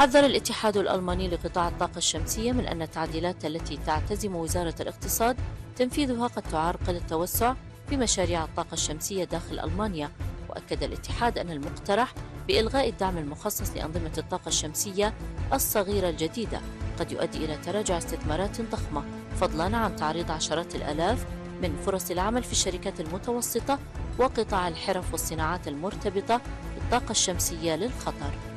حذر الاتحاد الألماني لقطاع الطاقة الشمسية من أن التعديلات التي تعتزم وزارة الاقتصاد تنفيذها قد تعرقل التوسع في مشاريع الطاقة الشمسية داخل ألمانيا. وأكد الاتحاد أن المقترح بإلغاء الدعم المخصص لأنظمة الطاقة الشمسية الصغيرة الجديدة قد يؤدي إلى تراجع استثمارات ضخمة، فضلا عن تعريض عشرات الآلاف من فرص العمل في الشركات المتوسطة وقطاع الحرف والصناعات المرتبطة بالطاقة الشمسية للخطر.